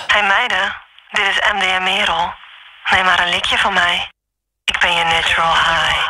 Hey meiden, dit is MDM Merel. Neem maar een likje van mij. Ik ben je natural high.